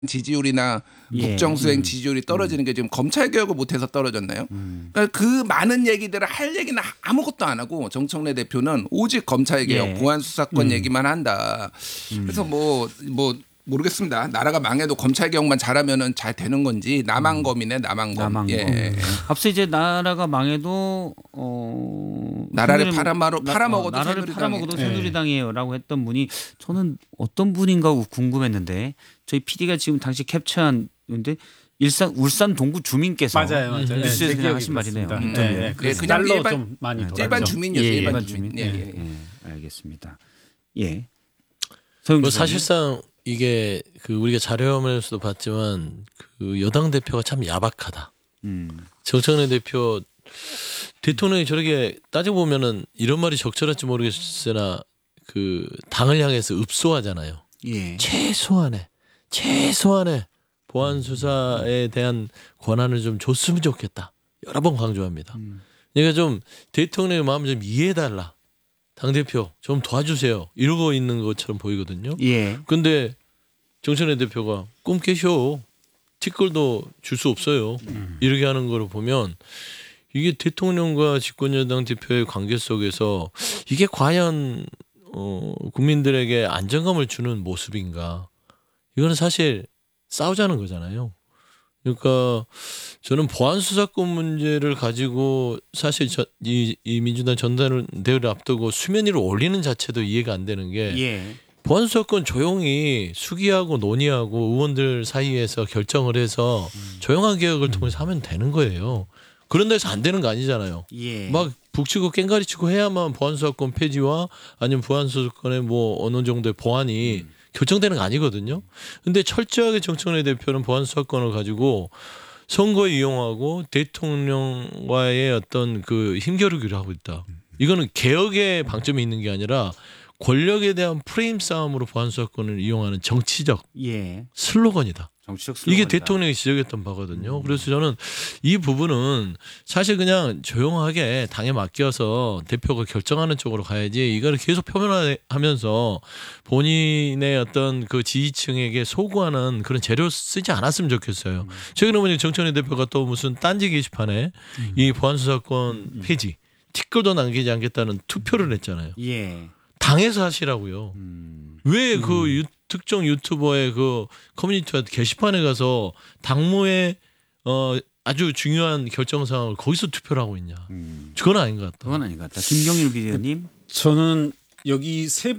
지지율이나 예. 국정수행 지지율이 떨어지는 게 지금 검찰 개혁을 못해서 떨어졌나요? 그러니까 그 많은 얘기들을 할 얘기는 아무것도 안 하고 정청래 대표는 오직 검찰 개혁, 예. 보안 수사권 얘기만 한다. 그래서 뭐 모르겠습니다. 나라가 망해도 검찰 개혁만 잘하면은 잘 되는 건지 남한검이네 남한검. 남한검. 예. 앞서 이제 나라가 망해도 나라를 나라를 새누리당이. 팔아먹어도 새누리당이에요라고 했던 분이 저는 어떤 분인가 궁금했는데 저희 PD가 지금 당시 캡처한데 울산 동구 주민께서 맞아요. 뉴스에서 그냥 하신 말이네요. 네, 그냥 달러 일반- 좀 많이 돌았죠. 일반 주민이었어요. 예, 일반 일반 주민. 주민. 예. 알겠습니다. 예. 뭐 사실상 이게 그 우리가 자료화면에서도 봤지만 그 여당 대표가 참 야박하다. 정청래 대표 대통령이 저렇게 따지고 보면은 이런 말이 적절할지 모르겠으나 그 당을 향해서 읍소하잖아요. 예. 최소한의 보안 수사에 대한 권한을 좀 줬으면 좋겠다. 여러 번 강조합니다. 그러니까 좀 대통령의 마음을 좀 이해해달라. 당대표 좀 도와주세요. 이러고 있는 것처럼 보이거든요. 예. 근데 정청래 대표가 꿈 깨셔. 티끌도 줄 수 없어요. 이렇게 하는 거를 보면 이게 대통령과 집권여당 대표의 관계 속에서 이게 과연 국민들에게 안정감을 주는 모습인가. 이거는 사실 싸우자는 거잖아요. 그러니까 저는 보안수사권 문제를 가지고 사실 이 민주당 전당대회를 앞두고 수면 위로 올리는 자체도 이해가 안 되는 게 예. 보안수사권 조용히 수기하고 논의하고 의원들 사이에서 결정을 해서 조용한 개혁을 통해서 하면 되는 거예요. 그런 데서 안 되는 거 아니잖아요. 예. 막 북치고 깽가리치고 해야만 보안수사권 폐지와 아니면 보안수사권의 뭐 어느 정도의 보안이 결정되는 거 아니거든요. 근데 철저하게 정청래 대표는 보안수사권을 가지고 선거에 이용하고 대통령과의 어떤 그 힘겨루기를 하고 있다. 이거는 개혁의 방점이 있는 게 아니라 권력에 대한 프레임 싸움으로 보안수사권을 이용하는 정치적 예. 슬로건이다. 정치적 이게 슬로건이다. 대통령이 지적했던 바거든요. 그래서 저는 이 부분은 사실 그냥 조용하게 당에 맡겨서 대표가 결정하는 쪽으로 가야지 이거를 계속 표면화하면서 본인의 어떤 그 지지층에게 소구하는 그런 재료 쓰지 않았으면 좋겠어요. 최근에 보니 정청래 대표가 또 무슨 딴지 게시판에 이 보안수사권 폐지 티끌도 남기지 않겠다는 투표를 했잖아요. 예. 당에서 하시라고요. 왜 그 특정 유튜버의 그 커뮤니티와 게시판에 가서 당무의 아주 중요한 결정 사항을 거기서 투표를 하고 있냐? 그건 아닌 것 같다. 그건 아닌 것 같다. 김경률 비대위원님. 저는 여기 세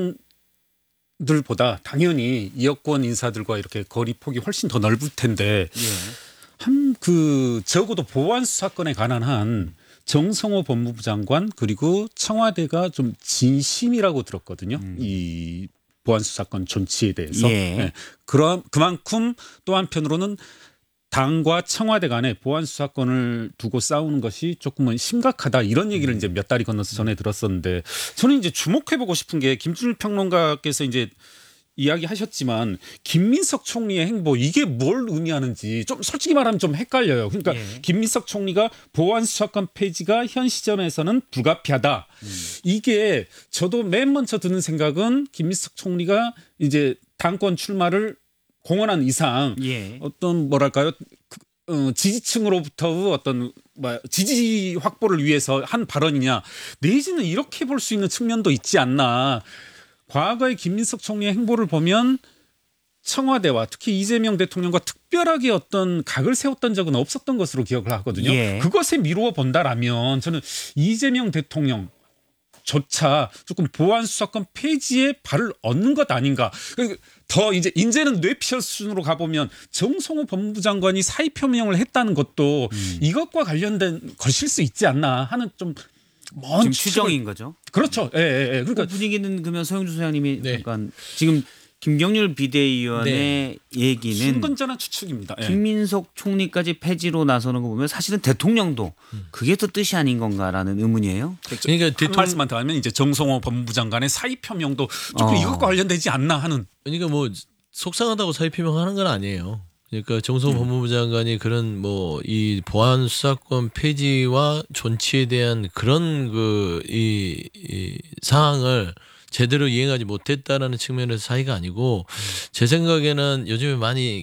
분들보다 당연히 이 여권 인사들과 이렇게 거리 폭이 훨씬 더 넓을 텐데 한 그 적어도 보안 수사권에 관한 한 정성호 법무부 장관 그리고 청와대가 좀 진심이라고 들었거든요. 이 보안 수사권 존치에 대해서. 예. 네. 그만큼 또 한편으로는 당과 청와대 간에 보안 수사권을 두고 싸우는 것이 조금은 심각하다 이런 얘기를 이제 몇 달이 건너서 전해 들었었는데 저는 이제 주목해 보고 싶은 게 김준일 평론가께서 이제 이야기하셨지만 김민석 총리의 행보 이게 뭘 의미하는지 좀 솔직히 말하면 좀 헷갈려요. 그러니까 김민석 총리가 보안 수사권 폐지가 현 시점에서는 불가피하다. 이게 저도 맨 먼저 드는 생각은 김민석 총리가 이제 당권 출마를 공언한 이상 어떤 뭐랄까요 지지층으로부터 어떤 지지 확보를 위해서 한 발언이냐 내지는 이렇게 볼 수 있는 측면도 있지 않나. 과거의 김민석 총리의 행보를 보면 청와대와 특히 이재명 대통령과 특별하게 어떤 각을 세웠던 적은 없었던 것으로 기억을 하거든요. 그것에 미루어 본다라면 저는 이재명 대통령조차 조금 보안 수사권 폐지에 발을 얻는 것 아닌가. 더 이제는 뇌피셜 수준으로 가보면 정성호 법무부 장관이 사의 표명을 했다는 것도 이것과 관련된 것일 수 있지 않나 하는 좀 지금 추정인 거죠. 그렇죠. 예. 그러니까 분위기는 그러면 서영주 소장님이 잠깐 지금 김경률 비대위원의 얘기는 순건전한 추측입니다. 김민석 총리까지 폐지로 나서는 거 보면 사실은 대통령도 그게 더 뜻이 아닌 건가라는 의문이에요. 그러니까 한 말씀만 더 하면 이제 정성호 법무부 장관의 사의 표명도 조금 이것과 관련되지 않나 하는. 그러니까 뭐 속상하다고 사의 표명하는 건 아니에요. 그러니까 정성호 법무부 장관이 그런 뭐 이 보안 수사권 폐지와 존치에 대한 그런 이 사항을 제대로 이행하지 못했다라는 측면에서 사이가 아니고 제 생각에는 요즘에 많이